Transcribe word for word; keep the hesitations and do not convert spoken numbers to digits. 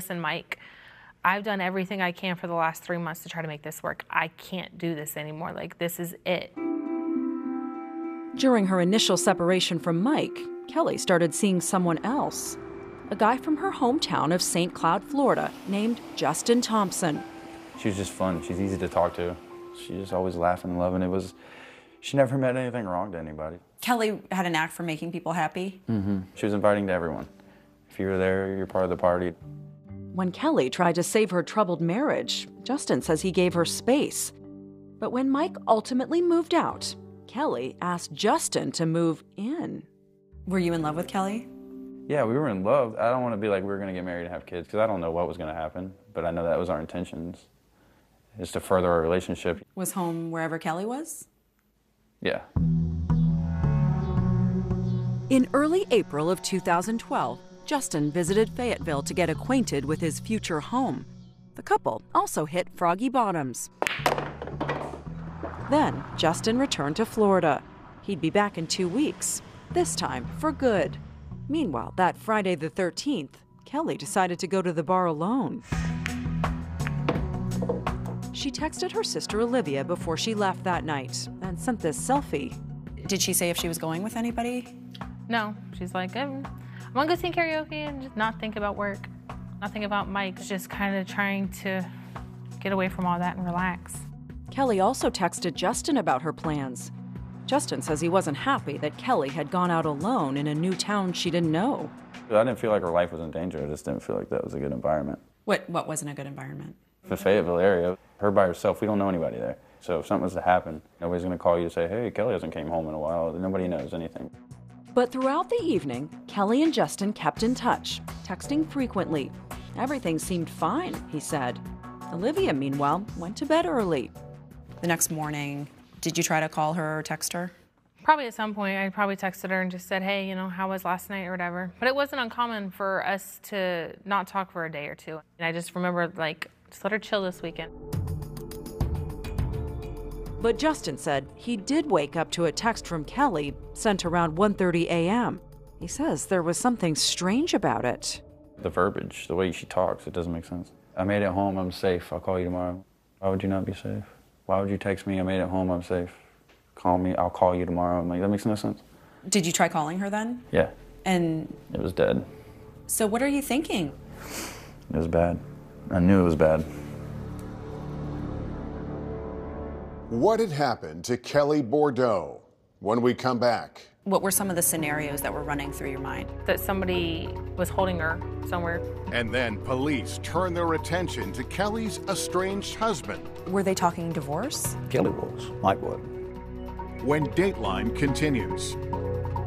listen, Mike, I've done everything I can for the last three months to try to make this work. I can't do this anymore. Like, this is it. During her initial separation from Mike, Kelly started seeing someone else. A guy from her hometown of Saint Cloud, Florida, named Justin Thompson. She was just fun. She's easy to talk to. She was always laughing and loving. It was, she never met anything wrong to anybody. Kelly had an knack for making people happy. Mm-hmm. She was inviting to everyone. If you were there, you're part of the party. When Kelly tried to save her troubled marriage, Justin says he gave her space. But when Mike ultimately moved out, Kelly asked Justin to move in. Were you in love with Kelly? Yeah, we were in love. I don't want to be like we were going to get married and have kids, because I don't know what was going to happen, but I know that was our intentions, is to further our relationship. Was home wherever Kelly was? Yeah. In early April of two thousand twelve, Justin visited Fayetteville to get acquainted with his future home. The couple also hit Froggy Bottoms. Then, Justin returned to Florida. He'd be back in two weeks, this time for good. Meanwhile, that Friday the thirteenth, Kelly decided to go to the bar alone. She texted her sister Olivia before she left that night and sent this selfie. Did she say if she was going with anybody? No, she's like, I'm, I'm gonna go sing karaoke and just not think about work, not think about Mike, just kind of trying to get away from all that and relax. Kelly also texted Justin about her plans. Justin says he wasn't happy that Kelly had gone out alone in a new town she didn't know. I didn't feel like her life was in danger. I just didn't feel like that was a good environment. What, what wasn't a good environment? The Fayetteville area, her by herself, we don't know anybody there. So if something was to happen, nobody's going to call you and say, hey, Kelly hasn't came home in a while. Nobody knows anything. But throughout the evening, Kelly and Justin kept in touch, texting frequently. Everything seemed fine, he said. Olivia, meanwhile, went to bed early. The next morning, did you try to call her or text her? Probably at some point, I probably texted her and just said, hey, you know, how was last night or whatever. But it wasn't uncommon for us to not talk for a day or two. And I just remember, like, just let her chill this weekend. But Justin said he did wake up to a text from Kelly sent around one thirty a m He says there was something strange about it. The verbiage, the way she talks, it doesn't make sense. I made it home, I'm safe, I'll call you tomorrow. Why would you not be safe? Why would you text me, I made it home, I'm safe? Call me, I'll call you tomorrow. I'm like, that makes no sense. Did you try calling her then? Yeah. And? It was dead. So what are you thinking? It was bad. I knew it was bad. What had happened to Kelly Bordeaux? When we come back. What were some of the scenarios that were running through your mind? That somebody was holding her somewhere. And then police turn their attention to Kelly's estranged husband. Were they talking divorce? Kelly was, Mike was. When Dateline continues.